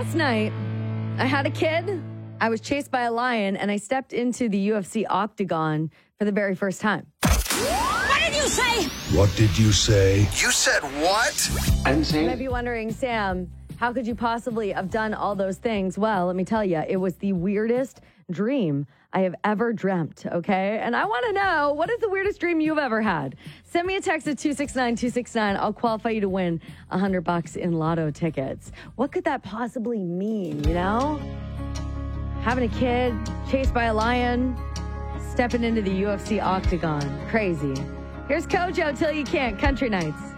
last night, I had a kid, I was chased by a lion, and I stepped into the UFC octagon for the very first time. What did you say? What did you say? You said what? You might be wondering, Sam, how could you possibly have done all those things? Well, let me tell you, it was the weirdest dream I have ever dreamt, okay? And I want to know, what is the weirdest dream you've ever had? Send me a text at 269-269. I'll qualify you to win $100 in lotto tickets. What could that possibly mean, you know? Having a kid, chased by a lion, stepping into the UFC octagon. Crazy. Here's Kojo, Till You Can't, Country Nights.